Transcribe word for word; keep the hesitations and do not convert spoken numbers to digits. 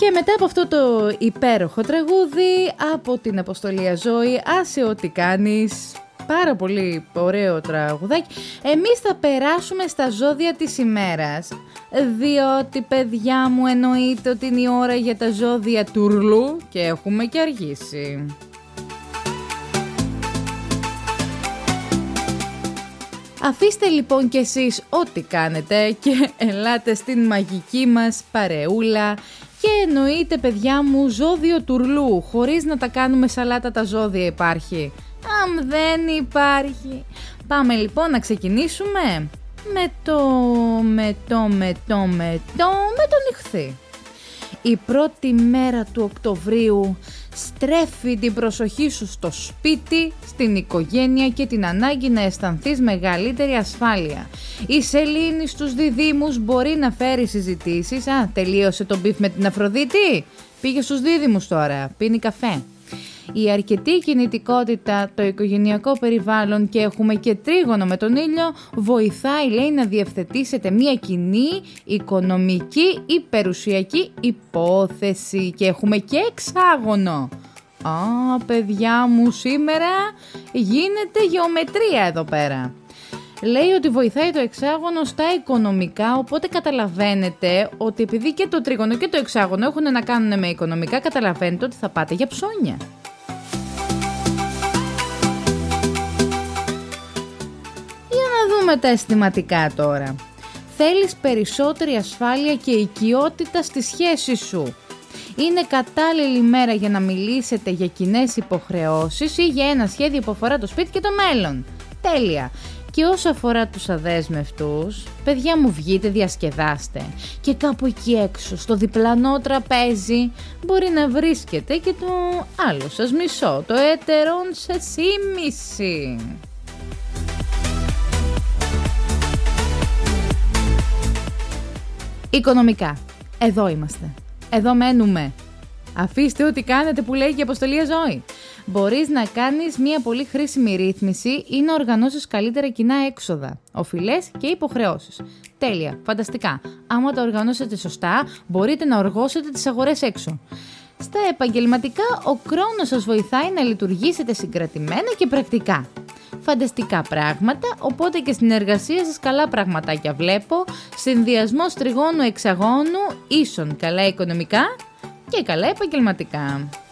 Και μετά από αυτό το υπέροχο τραγούδι από την Αποστολία Ζώη, άσε ό,τι κάνεις, πάρα πολύ ωραίο τραγουδάκι, εμείς θα περάσουμε στα ζώδια της ημέρας, διότι παιδιά μου εννοείται ότι είναι η ώρα για τα ζώδια τουρλού και έχουμε και αργήσει. Αφήστε λοιπόν κι εσείς ό,τι κάνετε και ελάτε στην μαγική μας παρεούλα. Και εννοείται παιδιά μου ζώδιο τουρλού, χωρίς να τα κάνουμε σαλάτα τα ζώδια υπάρχει. Αμ δεν υπάρχει. Πάμε λοιπόν να ξεκινήσουμε με το, με το, με το, με το, με τον Ιχθύ. Η πρώτη μέρα του Οκτωβρίου στρέφει την προσοχή σου στο σπίτι, στην οικογένεια και την ανάγκη να αισθανθείς μεγαλύτερη ασφάλεια. Η σελήνη στους διδύμους μπορεί να φέρει συζητήσεις. Α, τελείωσε το μπιφ με την Αφροδίτη. Πήγε στους δίδυμους τώρα, πίνει καφέ. Η αρκετή κινητικότητα, το οικογενειακό περιβάλλον και έχουμε και τρίγωνο με τον ήλιο βοηθάει, λέει, να διευθετήσετε μια κοινή οικονομική ή περιουσιακή υπόθεση και έχουμε και εξάγωνο. Α, παιδιά μου, σήμερα γίνεται γεωμετρία εδώ πέρα. Λέει ότι βοηθάει το εξάγωνο στα οικονομικά, οπότε καταλαβαίνετε ότι επειδή και το τρίγωνο και το εξάγωνο έχουν να κάνουν με οικονομικά, καταλαβαίνετε ότι θα πάτε για ψώνια. Με τα αισθηματικά τώρα. Θέλεις περισσότερη ασφάλεια και οικειότητα στη σχέση σου. Είναι κατάλληλη μέρα για να μιλήσετε για κοινές υποχρεώσεις ή για ένα σχέδιο που αφορά το σπίτι και το μέλλον. Τέλεια. Και όσο αφορά τους αδέσμευτους, παιδιά μου, βγείτε, διασκεδάστε. Και κάπου εκεί έξω, στο διπλανό τραπέζι, μπορεί να βρίσκεται και το άλλο σας μισό, το έτερον σε σύμμιση. Οικονομικά. Εδώ είμαστε. Εδώ μένουμε. Αφήστε ό,τι κάνετε που λέει και η Αποστολία Ζώη. Μπορείς να κάνεις μια πολύ χρήσιμη ρύθμιση ή να οργανώσεις καλύτερα κοινά έξοδα, οφειλές και υποχρεώσεις. Τέλεια. Φανταστικά. Άμα τα οργανώσετε σωστά, μπορείτε να οργώσετε τις αγορές έξω. Στα επαγγελματικά, ο χρόνος σας βοηθάει να λειτουργήσετε συγκρατημένα και πρακτικά. Φανταστικά πράγματα, οπότε και στην εργασία σας καλά πραγματάκια βλέπω. Συνδυασμός τριγώνου εξαγώνου ίσον καλά οικονομικά και καλά επαγγελματικά.